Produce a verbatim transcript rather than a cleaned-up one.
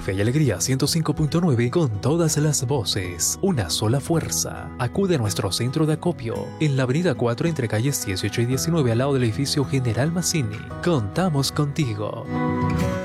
Fe y Alegría ciento cinco punto nueve con todas las voces, una sola fuerza. Acude a nuestro centro de acopio en la avenida cuatro entre calles dieciocho y diecinueve al lado del edificio General Mazzini. Contamos contigo.